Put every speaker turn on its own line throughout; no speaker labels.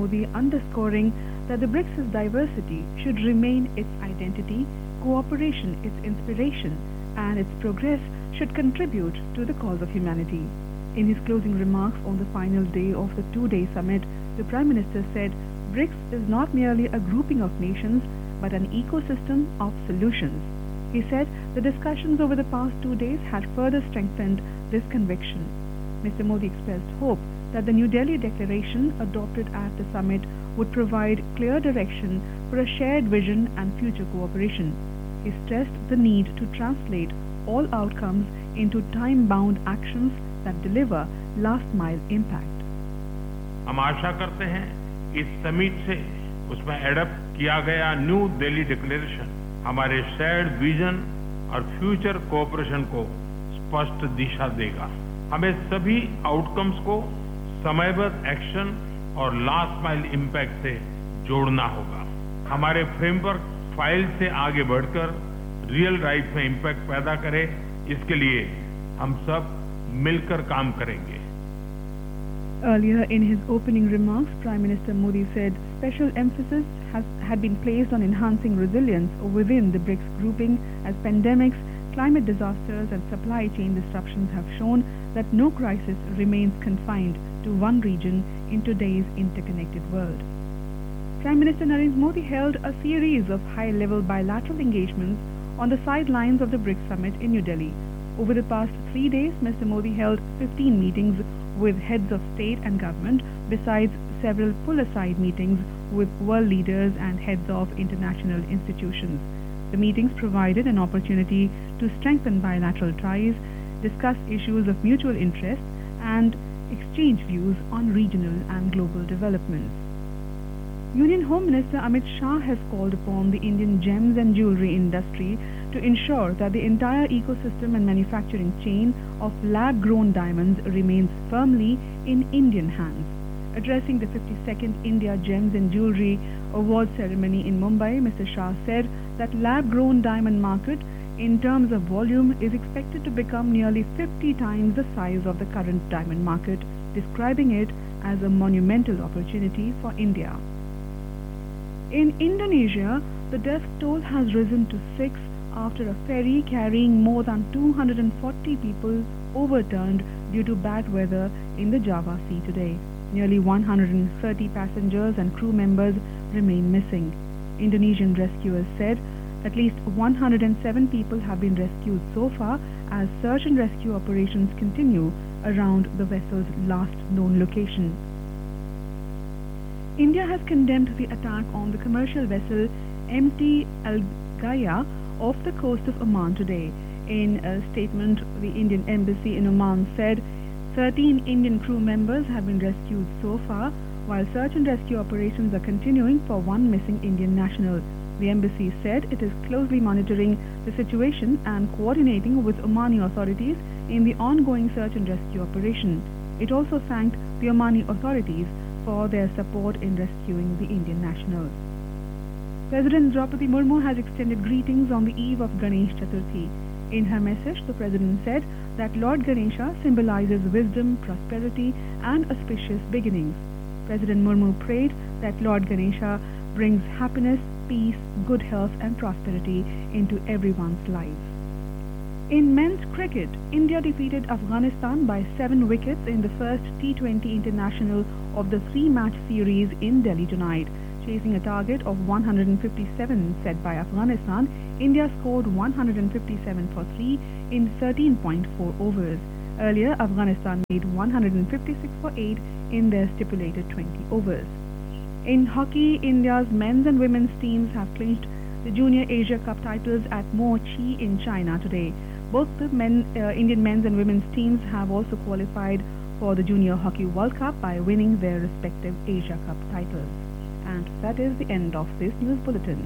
Modi underscoring that the BRICS' diversity should remain its identity, cooperation its inspiration, and its progress should contribute to the cause of humanity. In his closing remarks on the final day of the two-day summit, the Prime Minister said, BRICS is not merely a grouping of nations, but an ecosystem of solutions. He said the discussions over the past 2 days had further strengthened this conviction. Mr. Modi expressed hope that the New Delhi Declaration adopted at the summit would provide clear direction for a shared vision and future cooperation. He stressed the need to translate all outcomes into time-bound actions that deliver last-mile impact.
हम आशा करते हैं इस summit से उसमें adapt किया गया new Delhi declaration हमारे shared vision और फ्यूचर कोऑपरेशन को स्पष्ट दिशा देगा। हमें सभी आउटकम्स को समयबद्ध एक्शन और लास्ट माइल इम्पैक्ट से जोड़ना होगा। हमारे फ्रेमवर्क फाइल से आगे बढ़कर रियल लाइफ में इम्पैक्ट पैदा करे, इसके लिए हम सब मिलकर काम करेंगे।
Earlier in his opening remarks, Prime Minister Modi said special emphasis had been placed on enhancing resilience within the BRICS grouping as pandemics, climate disasters and supply chain disruptions have shown that no crisis remains confined to one region in today's interconnected world. Prime Minister Narendra Modi held a series of high-level bilateral engagements on the sidelines of the BRICS summit in New Delhi. Over the past 3 days, Mr. Modi held 15 meetings with heads of state and government, besides several pull-aside meetings with world leaders and heads of international institutions. The meetings provided an opportunity to strengthen bilateral ties, discuss issues of mutual interest, and exchange views on regional and global developments. Union Home Minister Amit Shah has called upon the Indian gems and jewelry industry to ensure that the entire ecosystem and manufacturing chain of lab-grown diamonds remains firmly in Indian hands. Addressing the 52nd India Gems and Jewelry Award ceremony in Mumbai, Mr. Shah said that lab-grown diamond market in terms of volume is expected to become nearly 50 times the size of the current diamond market, describing it as a monumental opportunity for India. In Indonesia, the death toll has risen to 6 after a ferry carrying more than 240 people overturned due to bad weather in the Java Sea today. Nearly 130 passengers and crew members remain missing. Indonesian rescuers said at least 107 people have been rescued so far as search and rescue operations continue around the vessel's last known location. India has condemned the attack on the commercial vessel MT Al Ghaya off the coast of Oman today. In a statement, the Indian embassy in Oman said 13 Indian crew members have been rescued so far, while search and rescue operations are continuing for one missing Indian national. The embassy said it is closely monitoring the situation and coordinating with Omani authorities in the ongoing search and rescue operation. It also thanked the Omani authorities for their support in rescuing the Indian national. President Draupadi Murmu has extended greetings on the eve of Ganesh Chaturthi. In her message, the President said that Lord Ganesha symbolizes wisdom, prosperity and auspicious beginnings. President Murmu prayed that Lord Ganesha brings happiness, peace, good health and prosperity into everyone's lives. In men's cricket, India defeated Afghanistan by 7 wickets in the first T20 international of the 3-match series in Delhi tonight. Chasing a target of 157 set by Afghanistan, India scored 157 for 3 in 13.4 overs. Earlier, Afghanistan made 156 for 8 in their stipulated 20 overs. In hockey, India's men's and women's teams have clinched the Junior Asia Cup titles at Mo Chi in China today. Both the Indian men's and women's teams have also qualified for the Junior Hockey World Cup by winning their respective Asia Cup titles. And that is the end of this news bulletin.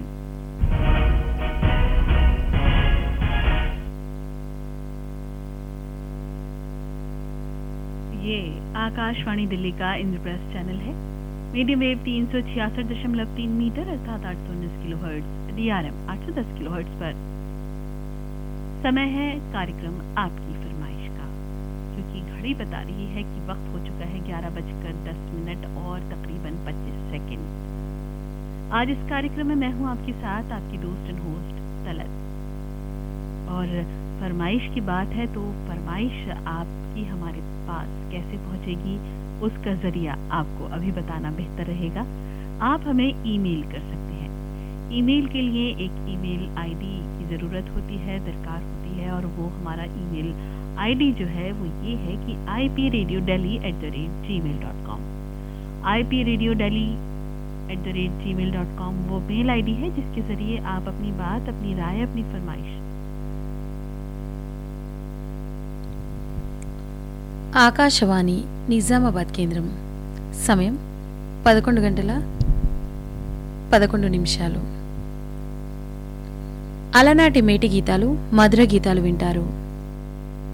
ये आकाशवाणी दिल्ली का Indraprastha channel है। Medium wave 366.3 metre अर्थात 819 kilohertz, DRM 810 kilohertz पर। समय है कार्यक्रम आपकी फरमाइश का, क्योंकि घड़ी बता रही है कि वक्त हो चुका है 11:10 और तकरीबन 25 सेकंड। आज इस कार्यक्रम में मैं हूं आपके साथ, आपकी दोस्त एंड होस्ट तलत। और फरमाइश की बात है तो फरमाइश आपकी हमारे पास कैसे पहुंचेगी उसका जरिया आपको अभी बताना बेहतर रहेगा। आप हमें ईमेल कर सकते हैं। ईमेल के लिए एक ईमेल आईडी की ज़रूरत होती है, दरकार होती है, और वो हमारा ईमेल आईडी जो है वो ये है कि ipradiodeli@gmail.com। ipradiodeli@gmail.com वो मेल आईडी है जिसके ज़रिए आप अपनी बात, अपनी राय, अपनी फरमाइश।
ఆకాశవాణి నిజామాబాద్ కేంద్రం సమయం 11:11 అలనాటి మేటి గీతాలు, మధుర గీతాలు వింటారు.